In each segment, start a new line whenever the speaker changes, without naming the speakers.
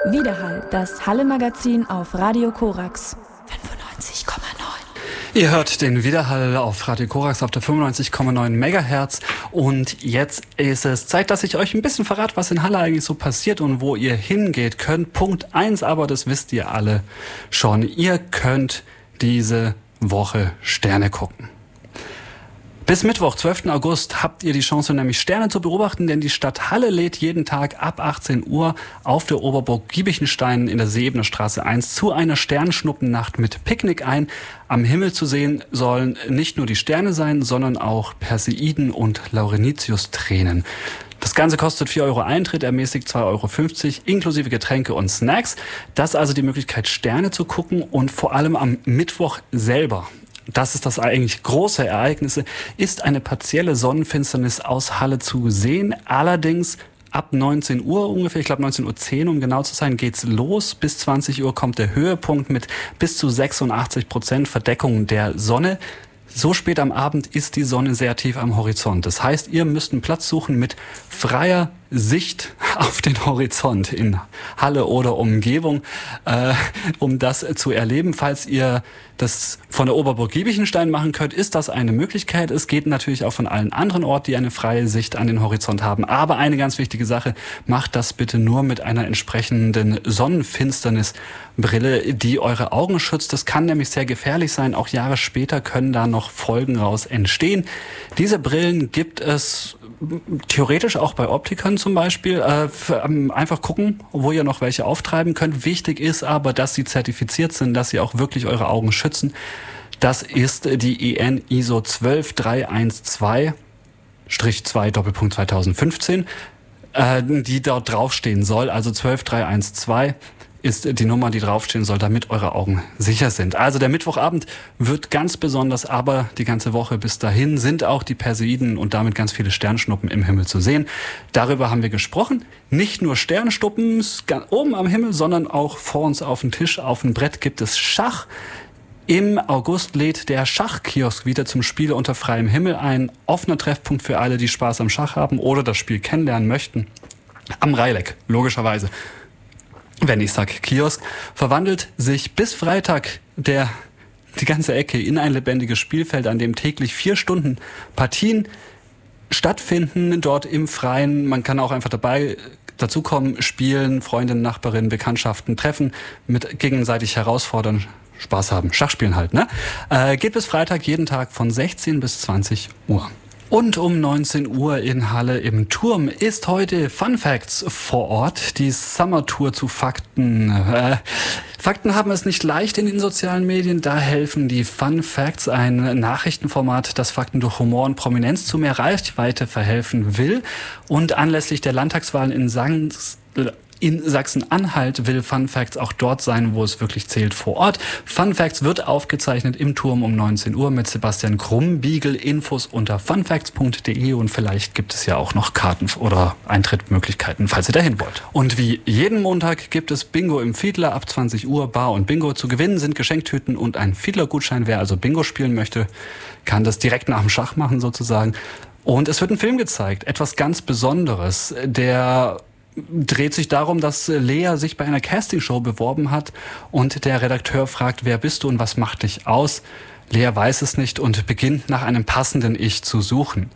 Widerhall, das Halle-Magazin auf Radio Korax 95,9.
Ihr hört den Widerhall auf Radio Korax auf der 95,9 Megahertz und jetzt ist es Zeit, dass ich euch ein bisschen verrate, was in Halle eigentlich so passiert und wo ihr hingehen könnt. Punkt 1, aber das wisst ihr alle schon. Ihr könnt diese Woche Sterne gucken. Bis Mittwoch, 12. August, habt ihr die Chance, nämlich Sterne zu beobachten, denn die Stadt Halle lädt jeden Tag ab 18 Uhr auf der Oberburg Giebichenstein in der Seebener Straße 1 zu einer Sternschnuppennacht mit Picknick ein. Am Himmel zu sehen sollen nicht nur die Sterne sein, sondern auch Perseiden und Laurenitius-Tränen. Das Ganze kostet 4 Euro Eintritt, ermäßigt 2,50 Euro, inklusive Getränke und Snacks. Das ist also die Möglichkeit, Sterne zu gucken und vor allem am Mittwoch selber. Das ist das eigentlich große Ereignis, ist eine partielle Sonnenfinsternis aus Halle zu sehen. Allerdings ab 19 Uhr ungefähr, ich glaube 19:10 Uhr, um genau zu sein, geht's los. Bis 20 Uhr kommt der Höhepunkt mit bis zu 86% Verdeckung der Sonne. So spät am Abend ist die Sonne sehr tief am Horizont. Das heißt, ihr müsst einen Platz suchen mit freier Sicht auf den Horizont in Halle oder Umgebung, um das zu erleben. Falls ihr das von der Oberburg Giebichenstein machen könnt, ist das eine Möglichkeit. Es geht natürlich auch von allen anderen Orten, die eine freie Sicht an den Horizont haben. Aber eine ganz wichtige Sache, macht das bitte nur mit einer entsprechenden Sonnenfinsternisbrille, die eure Augen schützt. Das kann nämlich sehr gefährlich sein. Auch Jahre später können da noch Folgen raus entstehen. Diese Brillen gibt es theoretisch auch bei Optikern zum Beispiel. Einfach gucken, wo ihr noch welche auftreiben könnt. Wichtig ist aber, dass sie zertifiziert sind, dass sie auch wirklich eure Augen schützen. Das ist die EN ISO 12312-2-2015, die dort draufstehen soll. Also 12312 ist die Nummer, die draufstehen soll, damit eure Augen sicher sind. Also der Mittwochabend wird ganz besonders, aber die ganze Woche bis dahin sind auch die Perseiden und damit ganz viele Sternschnuppen im Himmel zu sehen. Darüber haben wir gesprochen. Nicht nur Sternschnuppen oben am Himmel, sondern auch vor uns auf dem Tisch, auf dem Brett gibt es Schach. Im August lädt der Schachkiosk wieder zum Spiel unter freiem Himmel ein. Offener Treffpunkt für alle, die Spaß am Schach haben oder das Spiel kennenlernen möchten. Am Reileck, logischerweise. Wenn ich sag Kiosk, verwandelt sich bis Freitag die ganze Ecke in ein lebendiges Spielfeld, an dem täglich 4 Stunden Partien stattfinden, dort im Freien. Man kann auch einfach dazukommen, spielen, Freundinnen, Nachbarinnen, Bekanntschaften treffen, mit gegenseitig herausfordern, Spaß haben, Schachspielen halt, ne? Geht bis Freitag jeden Tag von 16 bis 20 Uhr. Und um 19 Uhr in Halle im Turm ist heute Fun Facts vor Ort, die Summer-Tour zu Fakten. Fakten haben es nicht leicht in den sozialen Medien, da helfen die Fun Facts, ein Nachrichtenformat, das Fakten durch Humor und Prominenz zu mehr Reichweite verhelfen will. Und anlässlich der Landtagswahlen in Sachsen-Anhalt will Fun Facts auch dort sein, wo es wirklich zählt, vor Ort. Fun Facts wird aufgezeichnet im Turm um 19 Uhr mit Sebastian Krumbiegel. Infos unter funfacts.de und vielleicht gibt es ja auch noch Karten oder Eintrittmöglichkeiten, falls ihr dahin wollt. Und wie jeden Montag gibt es Bingo im Fiedler ab 20 Uhr. Bar und Bingo zu gewinnen sind Geschenktüten und ein Fiedler-Gutschein. Wer also Bingo spielen möchte, kann das direkt nach dem Schach machen sozusagen. Und es wird ein Film gezeigt, etwas ganz Besonderes, der dreht sich darum, dass Lea sich bei einer Castingshow beworben hat und der Redakteur fragt, wer bist du und was macht dich aus? Lea weiß es nicht und beginnt nach einem passenden Ich zu suchen.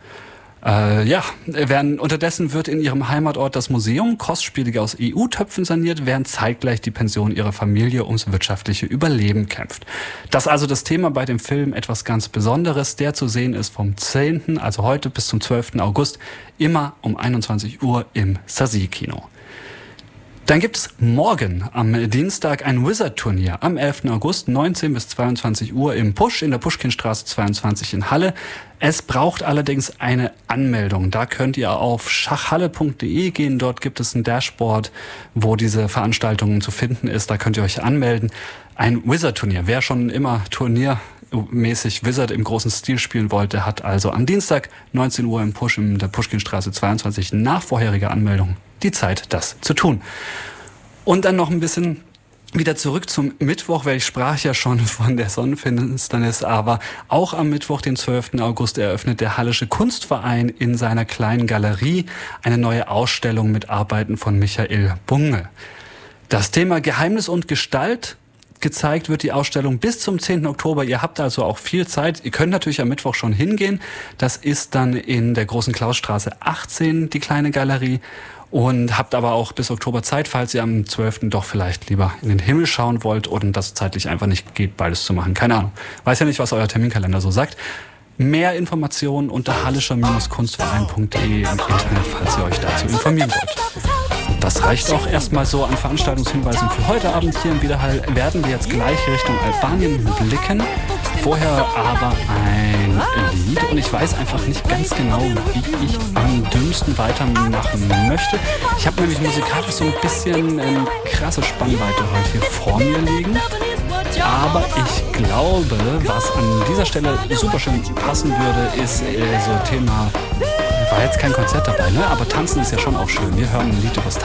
Unterdessen wird in ihrem Heimatort das Museum kostspielig aus EU-Töpfen saniert, während zeitgleich die Pension ihrer Familie ums wirtschaftliche Überleben kämpft. Das ist also das Thema bei dem Film, etwas ganz Besonderes, der zu sehen ist vom 10., also heute bis zum 12. August, immer um 21 Uhr im Sasi-Kino. Dann gibt es morgen am Dienstag ein Wizard-Turnier am 11. August, 19 bis 22 Uhr im Pusch, in der Puschkinstraße 22 in Halle. Es braucht allerdings eine Anmeldung. Da könnt ihr auf schachhalle.de gehen. Dort gibt es ein Dashboard, wo diese Veranstaltung zu finden ist. Da könnt ihr euch anmelden. Ein Wizard-Turnier. Wer schon immer turniermäßig Wizard im großen Stil spielen wollte, hat also am Dienstag 19 Uhr im Pusch in der Puschkinstraße 22 nach vorheriger Anmeldung die Zeit, das zu tun. Und dann noch ein bisschen wieder zurück zum Mittwoch, weil ich sprach ja schon von der Sonnenfinsternis, aber auch am Mittwoch, den 12. August, eröffnet der Hallische Kunstverein in seiner kleinen Galerie eine neue Ausstellung mit Arbeiten von Michael Bunge. Das Thema Geheimnis und Gestalt. Gezeigt wird die Ausstellung bis zum 10. Oktober. Ihr habt also auch viel Zeit. Ihr könnt natürlich am Mittwoch schon hingehen. Das ist dann in der Großen Klausstraße 18, die kleine Galerie. Und habt aber auch bis Oktober Zeit, falls ihr am 12. doch vielleicht lieber in den Himmel schauen wollt und das zeitlich einfach nicht geht, beides zu machen. Keine Ahnung. Weiß ja nicht, was euer Terminkalender so sagt. Mehr Informationen unter hallischer-kunstverein.de im Internet, falls ihr euch dazu informieren wollt. Das reicht auch erstmal so an Veranstaltungshinweisen für heute Abend hier im Widerhall. Werden wir jetzt gleich Richtung Albanien blicken. Vorher aber ein Lied und ich weiß einfach nicht ganz genau, wie ich am dümmsten weitermachen möchte. Ich habe nämlich musikalisch so ein bisschen eine krasse Spannweite heute hier vor mir liegen. Aber ich glaube, was an dieser Stelle super schön passen würde, ist so Thema, war jetzt kein Konzert dabei, ne? Aber tanzen ist ja schon auch schön. Wir hören ein Lied über das